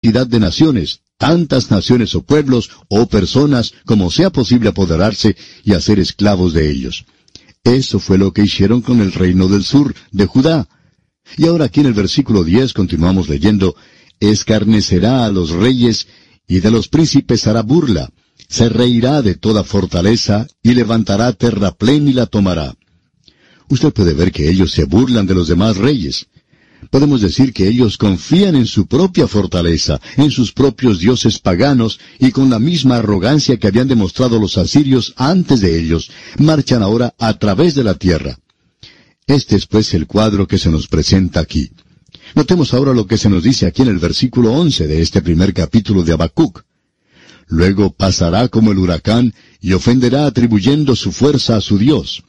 cantidad de naciones, tantas naciones o pueblos o personas como sea posible apoderarse y hacer esclavos de ellos. Eso fue lo que hicieron con el reino del sur, de Judá. Y ahora aquí en el versículo 10 continuamos leyendo: escarnecerá a los reyes, y de los príncipes hará burla. Se reirá de toda fortaleza, y levantará terraplén y la tomará. Usted puede ver que ellos se burlan de los demás reyes. Podemos decir que ellos confían en su propia fortaleza, en sus propios dioses paganos, y con la misma arrogancia que habían demostrado los asirios antes de ellos, marchan ahora a través de la tierra. Este es pues el cuadro que se nos presenta aquí. Notemos ahora lo que se nos dice aquí en el versículo 11 de este primer capítulo de Habacuc. Luego pasará como el huracán, y ofenderá atribuyendo su fuerza a su Dios.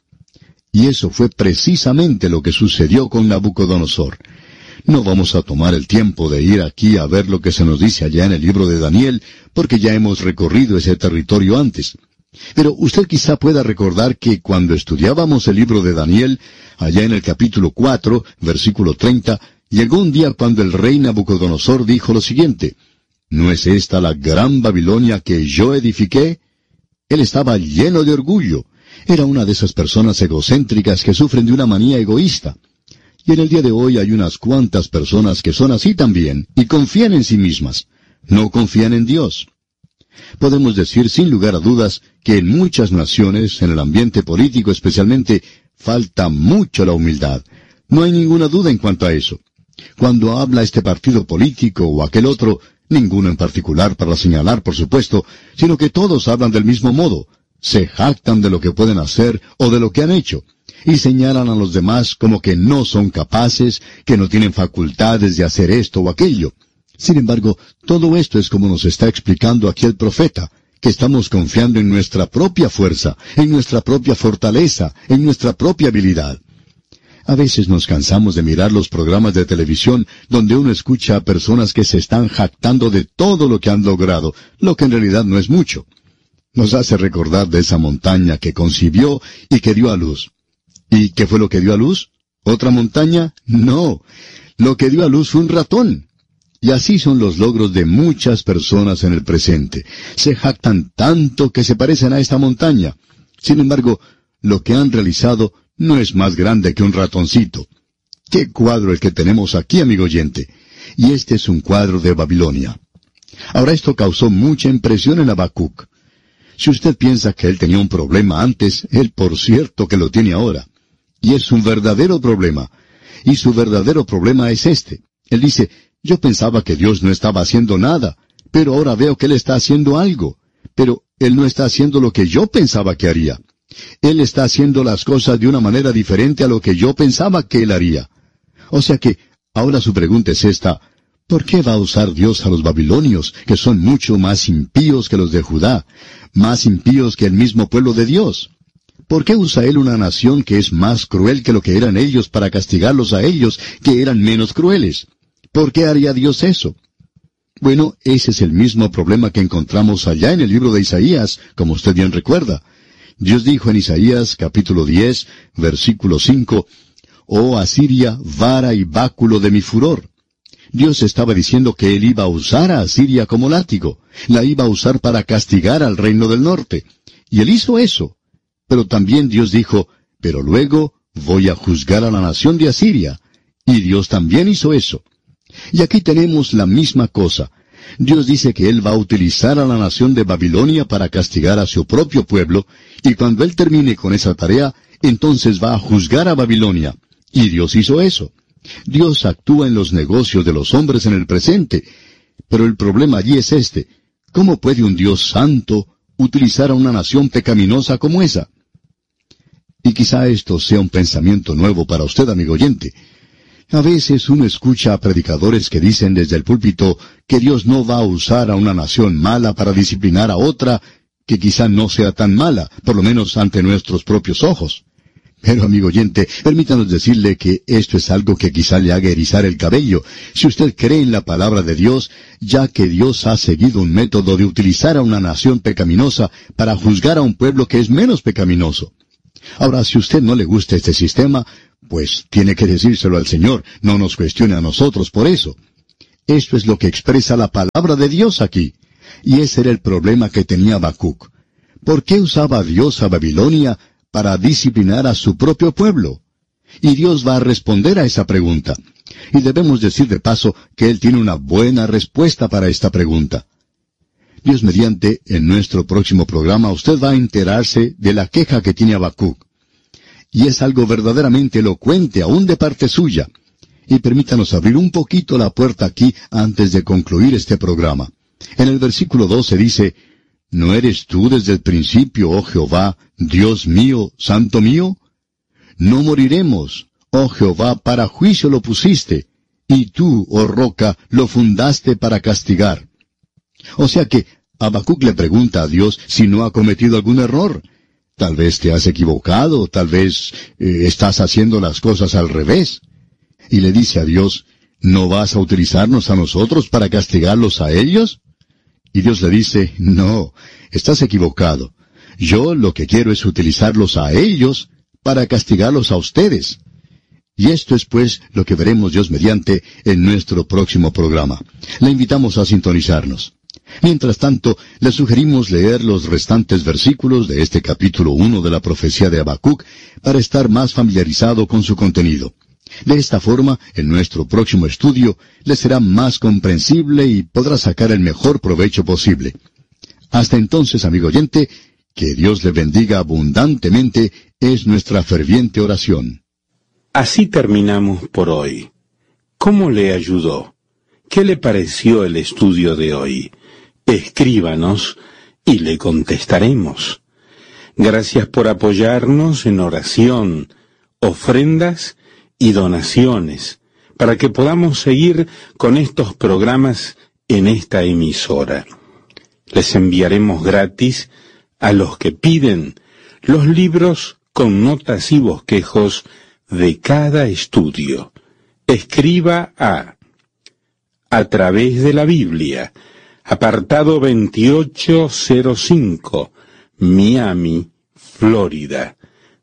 Y eso fue precisamente lo que sucedió con Nabucodonosor. No vamos a tomar el tiempo de ir aquí a ver lo que se nos dice allá en el libro de Daniel, porque ya hemos recorrido ese territorio antes. Pero usted quizá pueda recordar que cuando estudiábamos el libro de Daniel, allá en el capítulo 4, versículo 30, llegó un día cuando el rey Nabucodonosor dijo lo siguiente: ¿no es esta la gran Babilonia que yo edifiqué? Él estaba lleno de orgullo. Era una de esas personas egocéntricas que sufren de una manía egoísta. Y en el día de hoy hay unas cuantas personas que son así también, y confían en sí mismas. No confían en Dios. Podemos decir sin lugar a dudas que en muchas naciones, en el ambiente político especialmente, falta mucho la humildad. No hay ninguna duda en cuanto a eso. Cuando habla este partido político o aquel otro, ninguno en particular para señalar, por supuesto, sino que todos hablan del mismo modo. Se jactan de lo que pueden hacer o de lo que han hecho, y señalan a los demás como que no son capaces, que no tienen facultades de hacer esto o aquello. Sin embargo, todo esto es como nos está explicando aquí el profeta, que estamos confiando en nuestra propia fuerza, en nuestra propia fortaleza, en nuestra propia habilidad. A veces nos cansamos de mirar los programas de televisión donde uno escucha a personas que se están jactando de todo lo que han logrado, lo que en realidad no es mucho. Nos hace recordar de esa montaña que concibió y que dio a luz. ¿Y qué fue lo que dio a luz? ¿Otra montaña? No. Lo que dio a luz fue un ratón. Y así son los logros de muchas personas en el presente. Se jactan tanto que se parecen a esta montaña. Sin embargo, lo que han realizado no es más grande que un ratoncito. ¡Qué cuadro el que tenemos aquí, amigo oyente! Y este es un cuadro de Babilonia. Ahora esto causó mucha impresión en Habacuc. Si usted piensa que él tenía un problema antes, él por cierto que lo tiene ahora. Y es un verdadero problema. Y su verdadero problema es este. Él dice: yo pensaba que Dios no estaba haciendo nada, pero ahora veo que Él está haciendo algo. Pero Él no está haciendo lo que yo pensaba que haría. Él está haciendo las cosas de una manera diferente a lo que yo pensaba que Él haría. O sea que, ahora su pregunta es esta: ¿por qué va a usar Dios a los babilonios, que son mucho más impíos que los de Judá, más impíos que el mismo pueblo de Dios? ¿Por qué usa Él una nación que es más cruel que lo que eran ellos para castigarlos a ellos, que eran menos crueles? ¿Por qué haría Dios eso? Bueno, ese es el mismo problema que encontramos allá en el libro de Isaías, como usted bien recuerda. Dios dijo en Isaías capítulo 10, versículo 5, «Oh Asiria, vara y báculo de mi furor». Dios estaba diciendo que Él iba a usar a Asiria como látigo, la iba a usar para castigar al reino del norte. Y Él hizo eso. Pero también Dios dijo: «Pero luego voy a juzgar a la nación de Asiria». Y Dios también hizo eso. Y aquí tenemos la misma cosa. Dios dice que Él va a utilizar a la nación de Babilonia para castigar a su propio pueblo, y cuando Él termine con esa tarea, entonces va a juzgar a Babilonia. Y Dios hizo eso. Dios actúa en los negocios de los hombres en el presente. Pero el problema allí es este: ¿cómo puede un Dios santo utilizar a una nación pecaminosa como esa? Y quizá esto sea un pensamiento nuevo para usted, amigo oyente. A veces uno escucha a predicadores que dicen desde el púlpito que Dios no va a usar a una nación mala para disciplinar a otra que quizá no sea tan mala, por lo menos ante nuestros propios ojos. Pero, amigo oyente, permítanos decirle que esto es algo que quizá le haga erizar el cabello, si usted cree en la palabra de Dios, ya que Dios ha seguido un método de utilizar a una nación pecaminosa para juzgar a un pueblo que es menos pecaminoso. Ahora, si a usted no le gusta este sistema, pues tiene que decírselo al Señor, no nos cuestione a nosotros por eso. Esto es lo que expresa la palabra de Dios aquí. Y ese era el problema que tenía Habacuc. ¿Por qué usaba Dios a Babilonia para disciplinar a su propio pueblo? Y Dios va a responder a esa pregunta. Y debemos decir de paso que Él tiene una buena respuesta para esta pregunta. Dios mediante, en nuestro próximo programa usted va a enterarse de la queja que tiene Habacuc. Y es algo verdaderamente elocuente, aún de parte suya. Y permítanos abrir un poquito la puerta aquí antes de concluir este programa. En el versículo 12 dice, ¿no eres tú desde el principio, oh Jehová, Dios mío, santo mío? No moriremos, oh Jehová, para juicio lo pusiste, y tú, oh roca, lo fundaste para castigar. O sea que Habacuc le pregunta a Dios si no ha cometido algún error. Tal vez te has equivocado, tal vez estás haciendo las cosas al revés. Y le dice a Dios, ¿no vas a utilizarnos a nosotros para castigarlos a ellos? Y Dios le dice, no, estás equivocado. Yo lo que quiero es utilizarlos a ellos para castigarlos a ustedes. Y esto es pues lo que veremos Dios mediante en nuestro próximo programa. Le invitamos a sintonizarnos. Mientras tanto, le sugerimos leer los restantes versículos de este capítulo 1 de la profecía de Habacuc para estar más familiarizado con su contenido. De esta forma, en nuestro próximo estudio, le será más comprensible y podrá sacar el mejor provecho posible. Hasta entonces, amigo oyente, que Dios le bendiga abundantemente es nuestra ferviente oración. Así terminamos por hoy. ¿Cómo le ayudó? ¿Qué le pareció el estudio de hoy? Escríbanos y le contestaremos. Gracias por apoyarnos en oración, ofrendas y donaciones, para que podamos seguir con estos programas en esta emisora. Les enviaremos gratis a los que piden los libros con notas y bosquejos de cada estudio. Escriba a través de la Biblia, apartado 2805, Miami, Florida,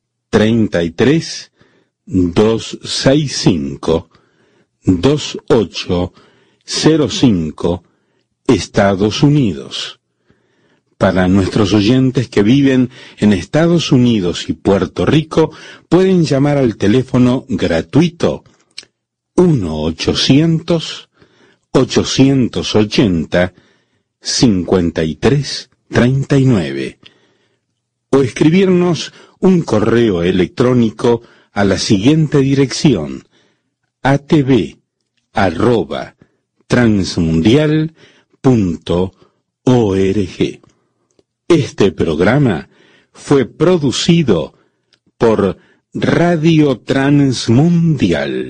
33265-2805, Estados Unidos. Para nuestros oyentes que viven en Estados Unidos y Puerto Rico, pueden llamar al teléfono gratuito 1-800-880-5339 o escribirnos un correo electrónico a la siguiente dirección: atv@transmundial.org. Este programa fue producido por Radio Transmundial.